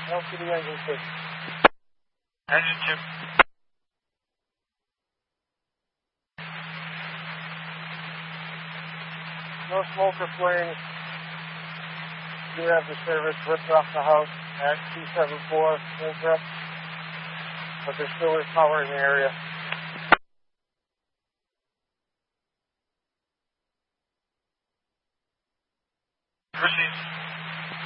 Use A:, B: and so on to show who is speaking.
A: LCD engine 2.
B: Engine 2.
A: No smoke or flames. You have the service ripped off the house at 274 Winthrop, but there still is power in the area.
B: Proceed.